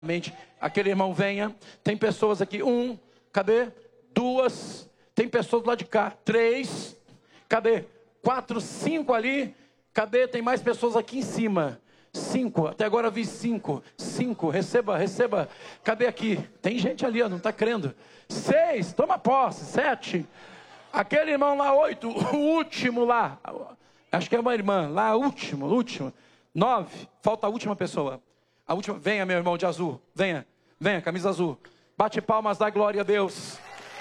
Aquele irmão venha. Tem pessoas aqui. 1, cadê? 2. Tem pessoas do lado de cá. 3. Cadê? 4, 5 ali. Cadê? Tem mais pessoas aqui em cima. 5. Até agora eu vi 5. 5. Receba. Cadê aqui? Tem gente ali, ó, não está crendo. 6. Toma posse. 7. Aquele irmão lá. 8. O último lá. Acho que é uma irmã. Lá, último. 9. Falta a última pessoa. A última, venha meu irmão de azul, venha, camisa azul, bate palmas, dá glória a Deus.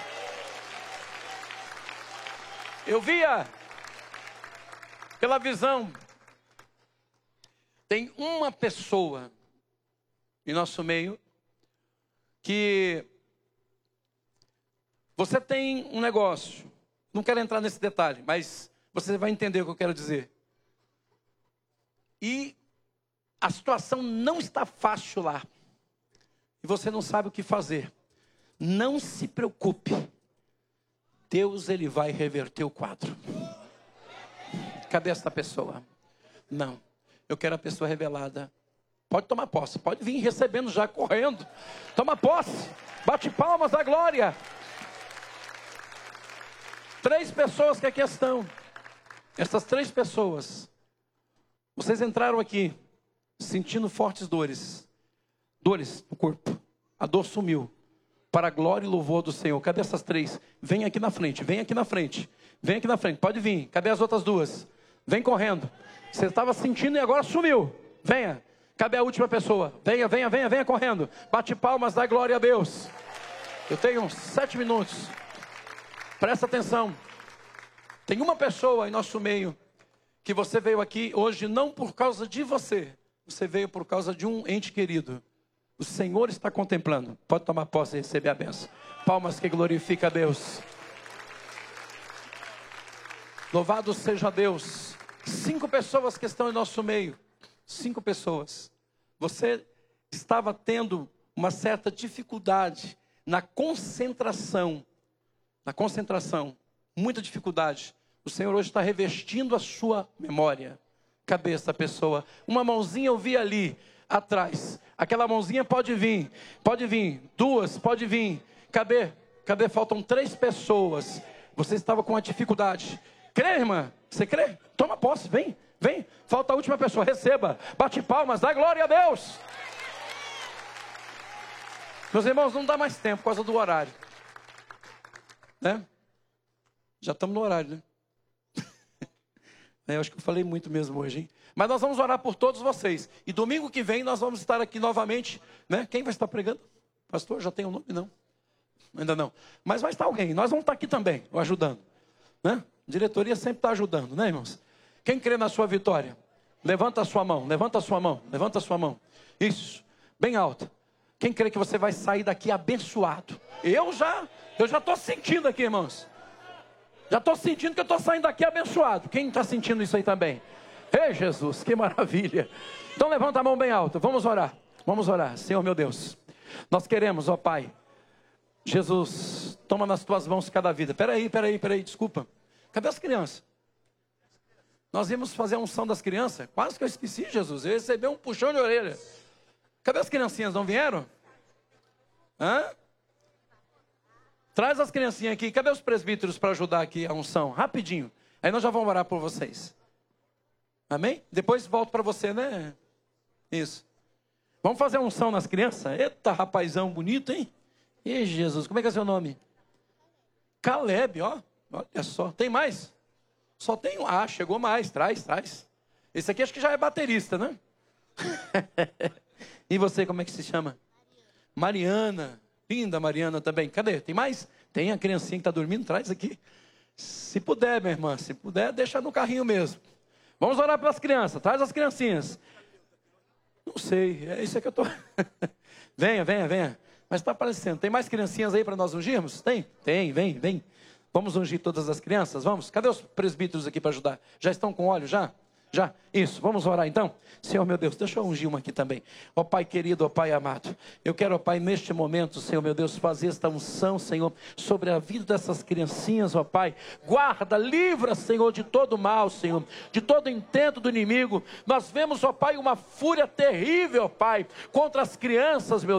Eu via, pela visão, tem uma pessoa em nosso meio, que você tem um negócio, não quero entrar nesse detalhe, mas você vai entender o que eu quero dizer. E a situação não está fácil lá. E você não sabe o que fazer. Não se preocupe. Deus, Ele vai reverter o quadro. Cadê esta pessoa? Não. Eu quero a pessoa revelada. Pode tomar posse. Pode vir recebendo já, correndo. Toma posse. Bate palmas da glória. 3 pessoas que aqui estão. Essas 3 pessoas. Vocês entraram aqui sentindo fortes dores no corpo, a dor sumiu, para a glória e louvor do Senhor. Cadê essas 3? Vem aqui na frente, pode vir. Cadê as outras 2? Vem correndo. Você estava sentindo e agora sumiu. Venha. Cadê a última pessoa? Venha correndo. Bate palmas, dá glória a Deus. Eu tenho 7 minutos. Presta atenção. Tem uma pessoa em nosso meio que você veio aqui hoje não por causa de você. Você veio por causa de um ente querido. O Senhor está contemplando. Pode tomar posse e receber a bênção. Palmas que glorifica a Deus. Louvado seja Deus. 5 pessoas que estão em nosso meio. 5 pessoas. Você estava tendo uma certa dificuldade na concentração. Muita dificuldade. O Senhor hoje está revestindo a sua memória. Cadê essa pessoa? Uma mãozinha eu vi ali atrás. Aquela mãozinha pode vir. 2, pode vir. Cadê? Faltam 3 pessoas. Você estava com uma dificuldade. Crê, irmã? Você crê? Toma posse, vem. Falta a última pessoa, receba. Bate palmas, dá glória a Deus. Meus irmãos, não dá mais tempo por causa do horário. Né? Já estamos no horário, né? Eu acho que eu falei muito mesmo hoje, hein? Mas nós vamos orar por todos vocês. E domingo que vem nós vamos estar aqui novamente, né? Quem vai estar pregando? Pastor, já tem um nome? Não. Ainda não. Mas vai estar alguém. Nós vamos estar aqui também, ajudando. Né? A diretoria sempre está ajudando, né, irmãos? Quem crê na sua vitória? Levanta a sua mão. Isso. Bem alta. Quem crê que você vai sair daqui abençoado? Eu já estou sentindo aqui, irmãos. Já estou sentindo que eu estou saindo daqui abençoado. Quem está sentindo isso aí também? Ei, Jesus, que maravilha. Então levanta a mão bem alta. Vamos orar. Senhor meu Deus. Nós queremos, ó Pai. Jesus, toma nas tuas mãos cada vida. Peraí, desculpa. Cadê as crianças? Nós íamos fazer a unção das crianças. Quase que eu esqueci, Jesus. Eu recebi um puxão de orelha. Cadê as criancinhas? Não vieram? Traz as criancinhas aqui. Cadê os presbíteros para ajudar aqui a unção? Rapidinho. Aí nós já vamos orar por vocês. Amém? Depois volto para você, né? Isso. Vamos fazer a unção nas crianças? Eita, rapazão bonito, hein? E Jesus, como é que é seu nome? Caleb, ó. Olha só. Tem mais? Só tem um. Ah, chegou mais. Traz. Esse aqui acho que já é baterista, né? E você, como é que se chama? Mariana. Linda Mariana também. Cadê? Tem mais? Tem a criancinha que está dormindo? Traz aqui. Se puder, minha irmã. Se puder, deixa no carrinho mesmo. Vamos orar pelas crianças. Traz as criancinhas. Não sei. É isso que eu estou... Venha. Mas está aparecendo. Tem mais criancinhas aí para nós ungirmos? Tem? Tem. Vem. Vamos ungir todas as crianças? Vamos? Cadê os presbíteros aqui para ajudar? Já estão com óleo já? Já? Isso, vamos orar então? Senhor meu Deus, deixa eu ungir uma aqui também. Ó Pai querido, ó Pai amado, eu quero, ó Pai, neste momento, Senhor meu Deus, fazer esta unção, Senhor, sobre a vida dessas criancinhas, ó Pai. Guarda, livra, Senhor, de todo mal, Senhor, de todo intento do inimigo. Nós vemos, ó Pai, uma fúria terrível, ó Pai, contra as crianças, meu